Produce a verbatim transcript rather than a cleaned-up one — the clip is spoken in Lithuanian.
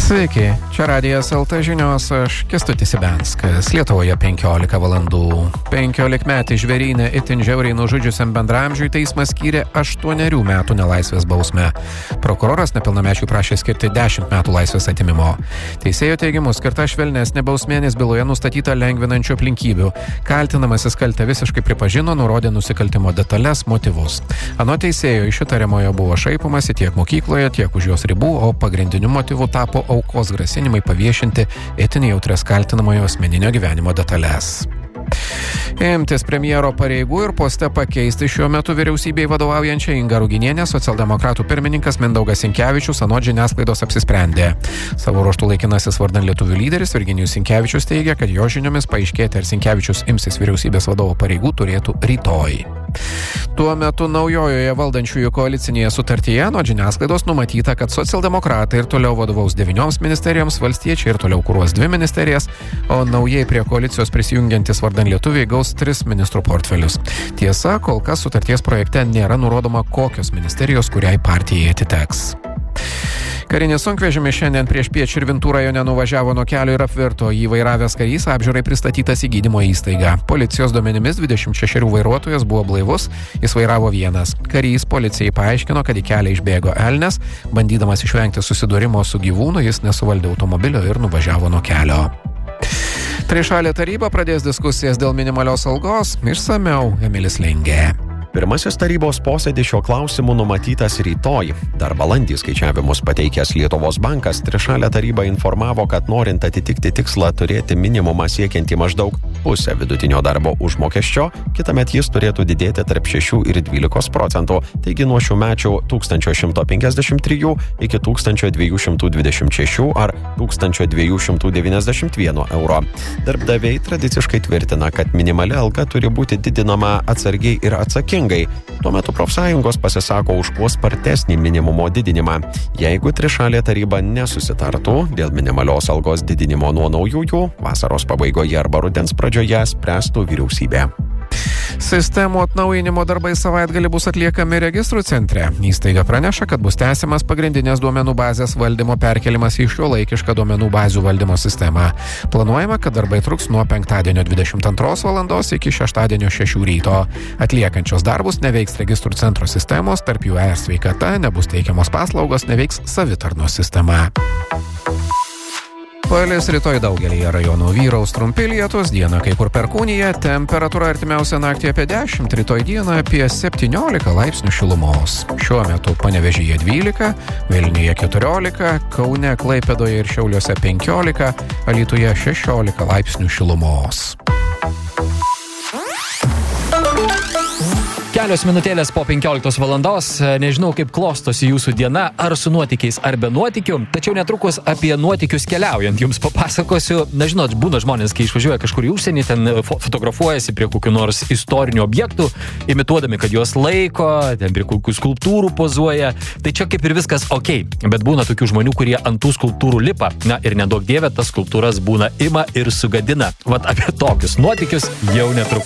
Sveiki, čia Radijas L T žinios, aš Kęstutis Ibenskas. Lietuvoje penkiolika valandų. penkiolikmetį žvėrynę itin žiauriai nužudžiusiam bendramžiui teismas skyrė aštuonerių metų nelaisvės bausmę. Prokuroras nepilnamečiui prašė skirti dešimt metų laisvės atimimo. Teisėjo teigimu skirta švelnesnė bausmė, nes byloje nustatyta lengvinančių aplinkybių. Kaltinamasis kaltę visiškai pripažino, nurodė nusikaltimo detales, motyvus. Anot teisėjo, iš įtariamojo buvo šaipomasi tiek mokykloje, tiek už jos ribų, o pagrindiniu motyvu tapo aukos grasinimai paviešinti itin jautrias kaltinamojo asmeninio gyvenimo detalės. Imtis premjero pareigų ir poste pakeisti šiuo metu vyriausybei vadovaujančią Ingą Ruginienę socialdemokratų pirmininkas Mindaugas Sinkevičius anot žiniasklaidos apsisprendė. Savo ruožtu laikinasis vardan lietuvių lyderis Virginijus Sinkevičius teigia, kad jo žiniomis paaiškėti, ar Sinkevičius imsis vyriausybės vadovo pareigų, turėtų rytoj. Tuo metu naujojoje valdančiųjų koalicinėje sutartyje nuo žiniasklaidos numatyta, kad socialdemokratai ir toliau vadovaus devynioms ministerijoms, valstiečiai ir toliau kuruos dvi ministerijas, o naujai prie koalicijos prisijungiantis vardan lietuviai gaus tris ministrų portfelius. Tiesa, kol kas sutarties projekte nėra nurodoma, kokios ministerijos kuriai partijai atiteks. Karinis sunkvežimis šiandien prieš Piet Širvintų rajone nuvažiavo nuo kelio ir apvirto. Jį vairavęs karys apžiūrai pristatytas į gydymo įstaigą. Policijos duomenimis dvidešimt šešerių vairuotojas buvo blaivus, jis vairavo vienas. Karys policijai paaiškino, kad į kelią išbėgo elnias, bandydamas išvengti susidūrimo su gyvūnu, jis nesuvaldė automobilio ir nuvažiavo nuo kelio. Trišalė taryba pradės diskusijas dėl minimalios algos, išsamiau Emilis Lingė. Pirmasis tarybos posėdis šio klausimu numatytas rytoj. Dar balandį skaičiavimus pateikęs Lietuvos bankas trišalę tarybą informavo, kad norint atitikti tikslą turėti minimumą siekiantį maždaug pusę vidutinio darbo užmokesčio, kitąmet jis turėtų didėti tarp šešių ir dvylikos procentų, taigi nuo šių mečių tūkstančio šimto penkiasdešimt trijų iki tūkstančio dviejų šimtų dvidešimt šešių ar tūkstančio dviejų šimtų devyniasdešimt vieno euro. Darbdaviai tradiciškai tvirtina, kad minimali alga turi būti didinama atsargiai ir atsakingai. Tuo metu profsąjungos pasisako už kuo spartesnį minimumo didinimą. Jeigu trišalė taryba nesusitartų dėl minimalios algos didinimo nuo naujųjų, vasaros pabaigoje arba rudens pradžioje spręstų vyriausybė. Sistemų atnaujinimo darbai savaitgalį bus atliekami registrų centre. Įstaiga praneša, kad bus tęsiamas pagrindinės duomenų bazės valdymo perkelimas į šiuolaikišką duomenų bazių valdymo sistemą. Planuojama, kad darbai truks nuo penktadienio dvidešimt antros valandos iki šeštadienio šešių ryto. Atliekančios darbus neveiks registrų centro sistemos, tarp jų e-sveikata, nebus teikiamos paslaugos, neveiks savitarnos sistema. Palis rytoj daugelyje rajonų vyraus trumpi lietūs, dieną kai kur perkūnija, temperatūra artimiausią naktį apie dešimt, rytoj dieną apie septyniolika laipsnių šilumos. Šiuo metu Panevėžyje dvylika, Vilniuje keturiolika, Kaune, Klaipėdoje ir Šiauliuose penkiolika, Alytuje šešiolika laipsnių šilumos. Kelios minutėlės po penkioliktos valandos, nežinau kaip klostosi jūsų diena, ar su nuotykiais, ar be nuotykių, tačiau netrukus apie nuotykius keliaujant jums papasakosiu. Na žinot, būna žmonės, kai išvažiuoja kažkur į užsienį, ten fotografuojasi prie kokių nors istorinių objektų, imituodami, kad juos laiko, ten prie kokių skulptūrų pozuoja. Tai čia kaip ir viskas okei, bet būna tokių žmonių, kurie ant tų skulptūrų lipa, na ir neduok dieve, tas skulptūras būna ima ir sugadina. Vat apie tokius nuotykius jau netrukus.